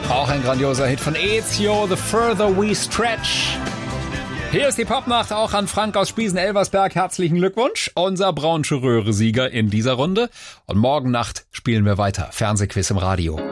Auch ein grandioser Hit von Ezio, The Further We Stretch. Hier ist die Popnacht auch an Frank aus Spiesen-Elversberg. Herzlichen Glückwunsch. Unser Braunsche Röhre-Sieger in dieser Runde. Und morgen Nacht spielen wir weiter. Fernsehquiz im Radio.